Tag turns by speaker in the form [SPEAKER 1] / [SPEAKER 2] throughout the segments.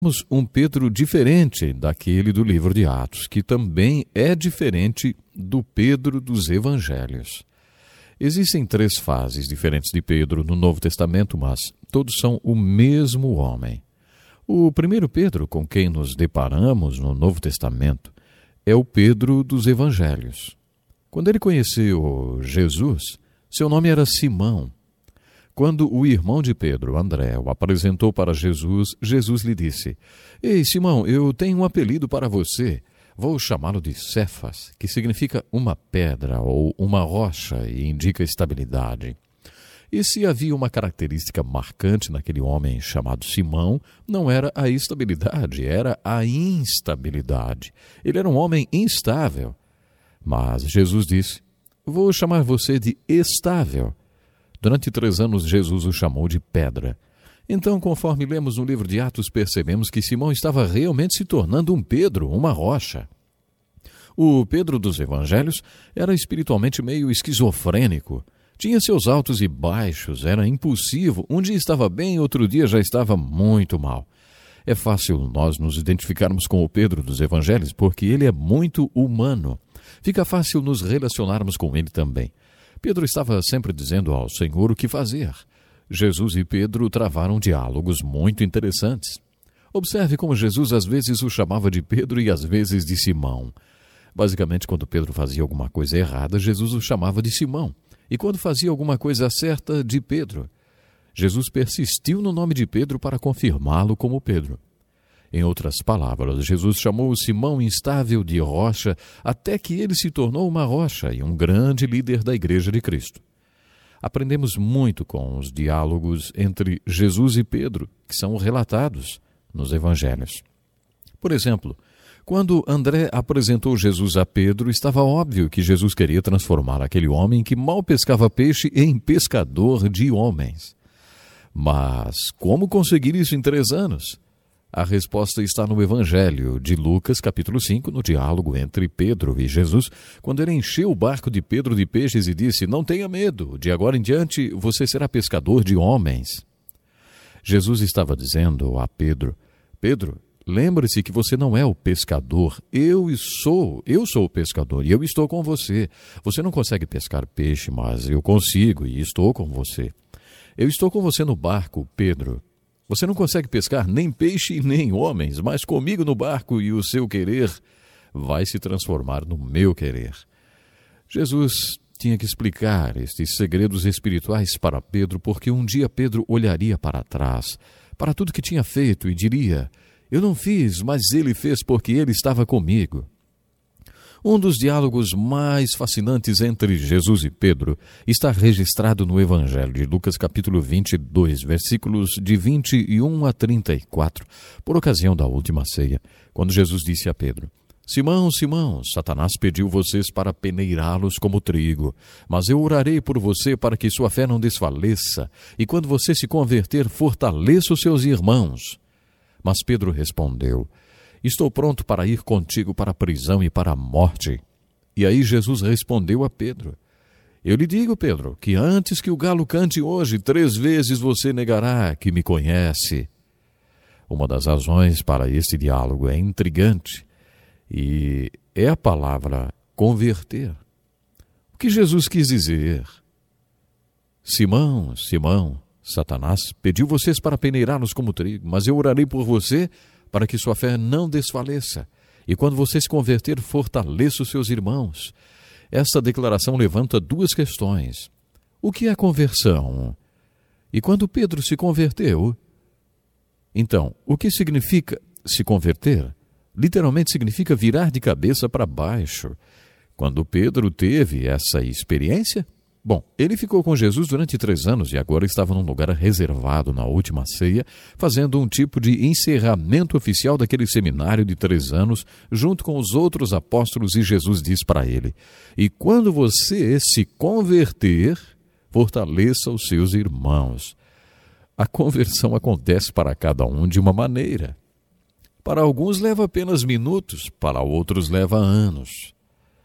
[SPEAKER 1] Temos um Pedro diferente daquele do livro de Atos, que também é diferente do Pedro dos Evangelhos. Existem 3 fases diferentes de Pedro no Novo Testamento, mas todos são o mesmo homem. O primeiro Pedro com quem nos deparamos no Novo Testamento é o Pedro dos Evangelhos. Quando ele conheceu Jesus, seu nome era Simão. Quando o irmão de Pedro, André, o apresentou para Jesus, Jesus lhe disse: Ei, Simão, eu tenho um apelido para você. Vou chamá-lo de Cefas, que significa uma pedra ou uma rocha e indica estabilidade. E se havia uma característica marcante naquele homem chamado Simão, não era a estabilidade, era a instabilidade. Ele era um homem instável. Mas Jesus disse: Vou chamar você de estável. Durante 3 anos, Jesus o chamou de pedra. Então, conforme lemos no livro de Atos, percebemos que Simão estava realmente se tornando um Pedro, uma rocha. O Pedro dos Evangelhos era espiritualmente meio esquizofrênico. Tinha seus altos e baixos, era impulsivo. Um dia estava bem, outro dia já estava muito mal. É fácil nós nos identificarmos com o Pedro dos Evangelhos porque ele é muito humano. Fica fácil nos relacionarmos com ele também. Pedro estava sempre dizendo ao Senhor o que fazer. Jesus e Pedro travaram diálogos muito interessantes. Observe como Jesus às vezes o chamava de Pedro e às vezes de Simão. Basicamente, quando Pedro fazia alguma coisa errada, Jesus o chamava de Simão. E quando fazia alguma coisa certa, de Pedro. Jesus persistiu no nome de Pedro para confirmá-lo como Pedro. Em outras palavras, Jesus chamou Simão instável de rocha até que ele se tornou uma rocha e um grande líder da Igreja de Cristo. Aprendemos muito com os diálogos entre Jesus e Pedro, que são relatados nos Evangelhos. Por exemplo, quando André apresentou Jesus a Pedro, estava óbvio que Jesus queria transformar aquele homem que mal pescava peixe em pescador de homens. Mas como conseguir isso em 3 anos? A resposta está no Evangelho de Lucas, capítulo 5, no diálogo entre Pedro e Jesus, quando ele encheu o barco de Pedro de peixes e disse: Não tenha medo, de agora em diante você será pescador de homens. Jesus estava dizendo a Pedro: Pedro, lembre-se que você não é o pescador, eu sou o pescador e eu estou com você. Você não consegue pescar peixe, mas eu consigo e estou com você. Eu estou com você no barco, Pedro. Você não consegue pescar nem peixe nem homens, mas comigo no barco e o seu querer vai se transformar no meu querer. Jesus tinha que explicar estes segredos espirituais para Pedro, porque um dia Pedro olharia para trás, para tudo que tinha feito e diria: Eu não fiz, mas ele fez porque ele estava comigo. Um dos diálogos mais fascinantes entre Jesus e Pedro está registrado no Evangelho de Lucas, capítulo 22, versículos de 21 a 34, por ocasião da última ceia, quando Jesus disse a Pedro: Simão, Simão, Satanás pediu vocês para peneirá-los como trigo, mas eu orarei por você para que sua fé não desfaleça, e quando você se converter, fortaleça os seus irmãos. Mas Pedro respondeu: Estou pronto para ir contigo para a prisão e para a morte. E aí Jesus respondeu a Pedro: Eu lhe digo, Pedro, que antes que o galo cante hoje, 3 vezes você negará que me conhece. Uma das razões para este diálogo é intrigante e é a palavra converter. O que Jesus quis dizer? Simão, Simão, Satanás pediu vocês para peneirá-los como trigo, mas eu orarei por você para que sua fé não desfaleça. E quando você se converter, fortaleça os seus irmãos. Esta declaração levanta 2 questões. O que é conversão? E quando Pedro se converteu? Então, o que significa se converter? Literalmente significa virar de cabeça para baixo. Quando Pedro teve essa experiência, bom, ele ficou com Jesus durante 3 anos e agora estava num lugar reservado na última ceia, fazendo um tipo de encerramento oficial daquele seminário de 3 anos, junto com os outros apóstolos, e Jesus diz para ele: E quando você se converter, fortaleça os seus irmãos. A conversão acontece para cada um de uma maneira. Para alguns leva apenas minutos, para outros leva anos.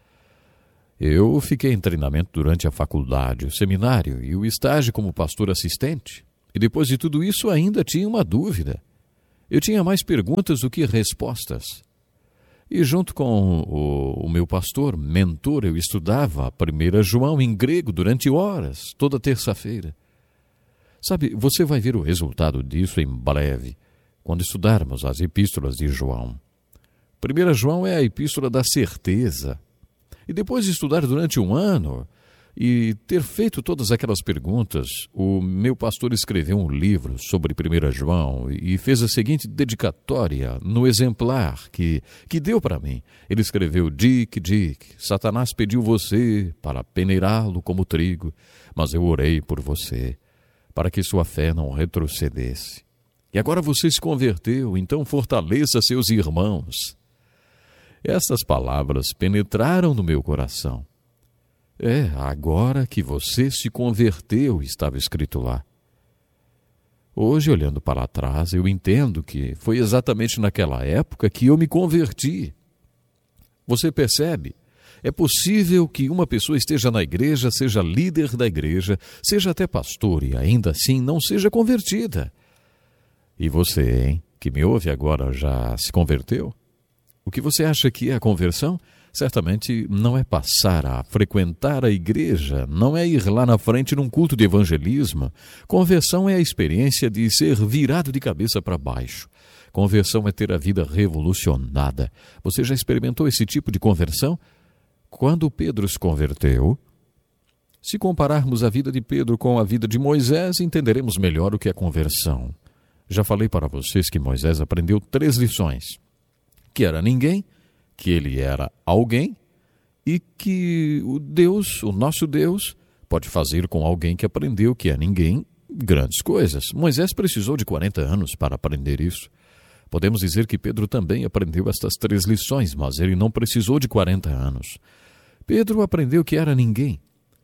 [SPEAKER 1] Eu fiquei em treinamento durante a faculdade, o seminário e o estágio como pastor assistente. E depois de tudo isso ainda tinha uma dúvida. Eu tinha mais perguntas do que respostas. E junto com o meu pastor, mentor, eu estudava 1 João em grego durante horas, toda terça-feira. Sabe, você vai ver o resultado disso em breve, quando estudarmos as epístolas de João. 1 João é a epístola da certeza. E depois de estudar durante um ano e ter feito todas aquelas perguntas, o meu pastor escreveu um livro sobre 1 João e fez a seguinte dedicatória no exemplar que deu para mim. Ele escreveu: Dick, Satanás pediu você para peneirá-lo como trigo, mas eu orei por você, para que sua fé não retrocedesse. E agora você se converteu, então fortaleça seus irmãos. Essas palavras penetraram no meu coração. Agora que você se converteu, estava escrito lá. Hoje, olhando para trás, eu entendo que foi exatamente naquela época que eu me converti. Você percebe? É possível que uma pessoa esteja na igreja, seja líder da igreja, seja até pastor e ainda assim não seja convertida. E você, hein, que me ouve agora, já se converteu? O que você acha que é a conversão? Certamente não é passar a frequentar a igreja, não é ir lá na frente num culto de evangelismo. Conversão é a experiência de ser virado de cabeça para baixo. Conversão é ter a vida revolucionada. Você já experimentou esse tipo de conversão? Quando Pedro se converteu, se compararmos a vida de Pedro com a vida de Moisés, entenderemos melhor o que é conversão. Já falei para vocês que Moisés aprendeu 3 lições. Que era ninguém, que ele era alguém e que o nosso Deus, pode fazer com alguém que aprendeu que é ninguém grandes coisas. Moisés precisou de 40 anos para aprender isso. Podemos dizer que Pedro também aprendeu estas 3 lições, mas ele não precisou de 40 anos. Pedro aprendeu que era ninguém.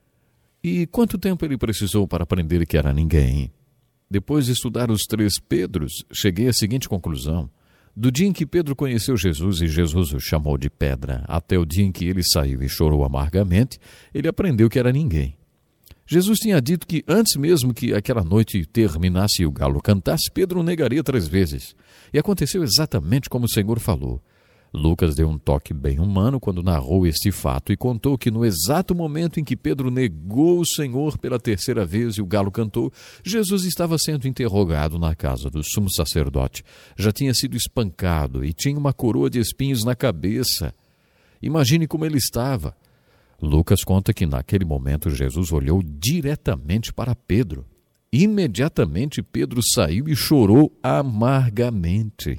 [SPEAKER 1] E quanto tempo ele precisou para aprender que era ninguém? Depois de estudar os 3 Pedros, cheguei à seguinte conclusão. Do dia em que Pedro conheceu Jesus e Jesus o chamou de pedra, até o dia em que ele saiu e chorou amargamente, ele aprendeu que era ninguém. Jesus tinha dito que antes mesmo que aquela noite terminasse e o galo cantasse, Pedro o negaria 3 vezes. E aconteceu exatamente como o Senhor falou. Lucas deu um toque bem humano quando narrou este fato e contou que no exato momento em que Pedro negou o Senhor pela 3ª vez e o galo cantou, Jesus estava sendo interrogado na casa do sumo sacerdote. Já tinha sido espancado e tinha uma coroa de espinhos na cabeça. Imagine como ele estava. Lucas conta que naquele momento Jesus olhou diretamente para Pedro. Imediatamente Pedro saiu e chorou amargamente.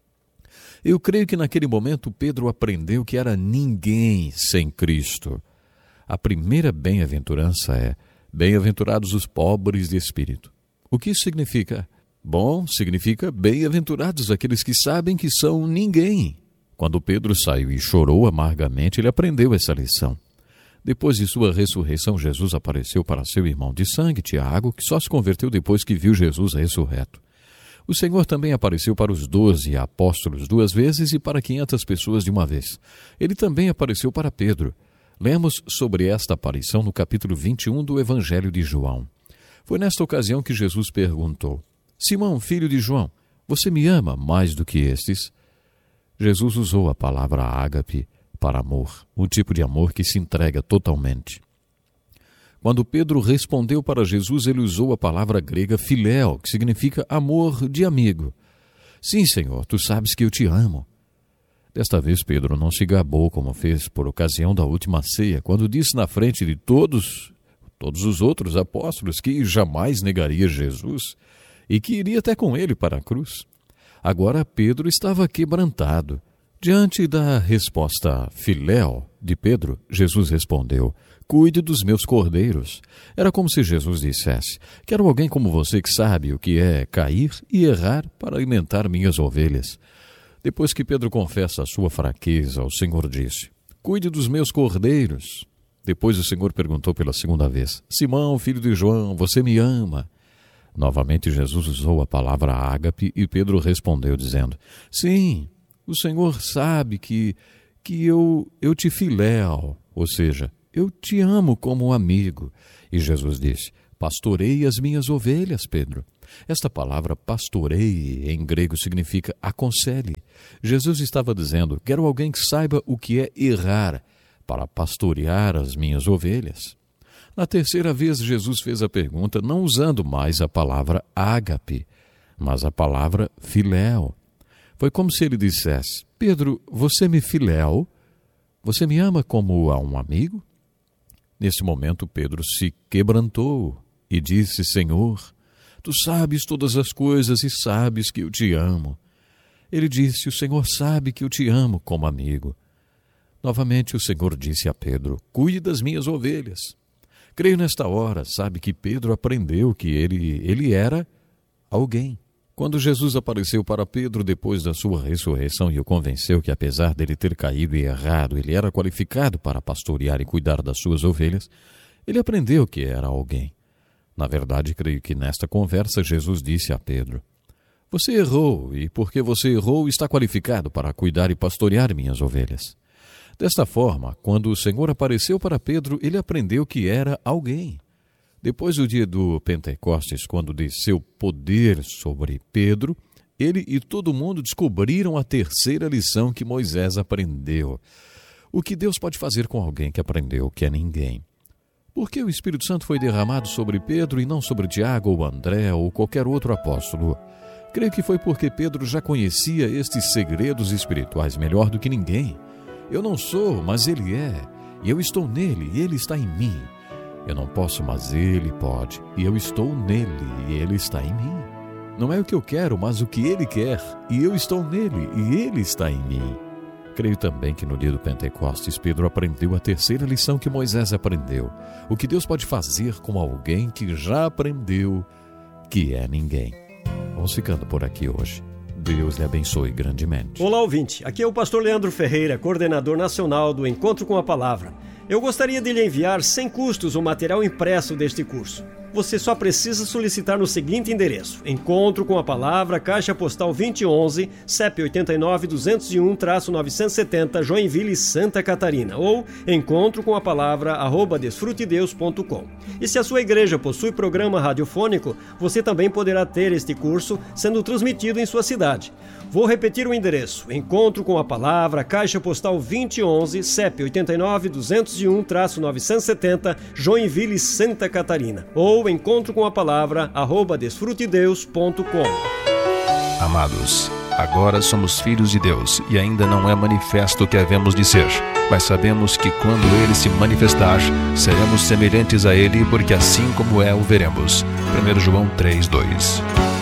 [SPEAKER 1] Eu creio que naquele momento Pedro aprendeu que era ninguém sem Cristo. A primeira bem-aventurança é: bem-aventurados os pobres de espírito. O que isso significa? Bom, significa bem-aventurados aqueles que sabem que são ninguém. Quando Pedro saiu e chorou amargamente, ele aprendeu essa lição. Depois de sua ressurreição, Jesus apareceu para seu irmão de sangue, Tiago, que só se converteu depois que viu Jesus ressurreto. O Senhor também apareceu para os 12 apóstolos 2 vezes e para 500 pessoas de uma vez. Ele também apareceu para Pedro. Lemos sobre esta aparição no capítulo 21 do Evangelho de João. Foi nesta ocasião que Jesus perguntou: Simão, filho de João, você me ama mais do que estes? Jesus usou a palavra ágape para amor, um tipo de amor que se entrega totalmente. Quando Pedro respondeu para Jesus, ele usou a palavra grega filéu, que significa amor de amigo. Sim, Senhor, tu sabes que eu te amo. Desta vez Pedro não se gabou como fez por ocasião da última ceia, quando disse na frente de todos os outros apóstolos que jamais negaria Jesus e que iria até com ele para a cruz. Agora Pedro estava quebrantado. Diante da resposta filéu de Pedro, Jesus respondeu: cuide dos meus cordeiros. Era como se Jesus dissesse: quero alguém como você que sabe o que é cair e errar para alimentar minhas ovelhas. Depois que Pedro confessa a sua fraqueza, o Senhor disse: cuide dos meus cordeiros. Depois o Senhor perguntou pela 2ª vez: Simão, filho de João, você me ama? Novamente Jesus usou a palavra ágape e Pedro respondeu dizendo: sim, o Senhor sabe que eu te filéu, ou seja, eu te amo como amigo. E Jesus disse: Pastorei as minhas ovelhas, Pedro. Esta palavra pastorei em grego significa aconselhe. Jesus estava dizendo: quero alguém que saiba o que é errar para pastorear as minhas ovelhas. Na terceira vez, Jesus fez a pergunta não usando mais a palavra ágape, mas a palavra filéu. Foi como se ele dissesse: Pedro, você me filéu? Você me ama como a um amigo? Nesse momento, Pedro se quebrantou e disse: Senhor, tu sabes todas as coisas e sabes que eu te amo. Ele disse: o Senhor sabe que eu te amo como amigo. Novamente o Senhor disse a Pedro: cuide das minhas ovelhas. Creio nesta hora, sabe que Pedro aprendeu que ele era alguém. Quando Jesus apareceu para Pedro depois da sua ressurreição e o convenceu que, apesar dele ter caído e errado, ele era qualificado para pastorear e cuidar das suas ovelhas, ele aprendeu que era alguém. Na verdade, creio que nesta conversa Jesus disse a Pedro: você errou, e porque você errou, está qualificado para cuidar e pastorear minhas ovelhas. Desta forma, quando o Senhor apareceu para Pedro, ele aprendeu que era alguém. Depois do dia do Pentecostes, quando desceu poder sobre Pedro, ele e todo mundo descobriram a terceira lição que Moisés aprendeu. O que Deus pode fazer com alguém que aprendeu que é ninguém? Por que o Espírito Santo foi derramado sobre Pedro e não sobre Tiago ou André ou qualquer outro apóstolo? Creio que foi porque Pedro já conhecia estes segredos espirituais melhor do que ninguém. Eu não sou, mas ele é. E eu estou nele, e ele está em mim. Eu não posso, mas ele pode. E eu estou nele, e ele está em mim. Não é o que eu quero, mas o que ele quer. E eu estou nele, e ele está em mim. Creio também que no dia do Pentecostes, Pedro aprendeu a terceira lição que Moisés aprendeu. O que Deus pode fazer com alguém que já aprendeu que é ninguém. Vamos ficando por aqui hoje. Deus lhe abençoe grandemente.
[SPEAKER 2] Olá, ouvinte. Aqui é o pastor Leandro Ferreira, coordenador nacional do Encontro com a Palavra. Eu gostaria de lhe enviar sem custos o material impresso deste curso. Você só precisa solicitar no seguinte endereço: Encontro com a Palavra, Caixa Postal 2011, CEP 89-201-970, Joinville, Santa Catarina, ou encontrocomapalavra@desfrutedeus.com. E se a sua igreja possui programa radiofônico, você também poderá ter este curso sendo transmitido em sua cidade. Vou repetir o endereço: Encontro com a Palavra, Caixa Postal 2011, CEP 89-201-970, Joinville, Santa Catarina, ou encontrocomapalavra@desfrutedeus.com.
[SPEAKER 3] Amados, agora somos filhos de Deus e ainda não é manifesto o que havemos de ser, mas sabemos que quando Ele se manifestar, seremos semelhantes a Ele, porque assim como é o veremos. 1 João 3:2.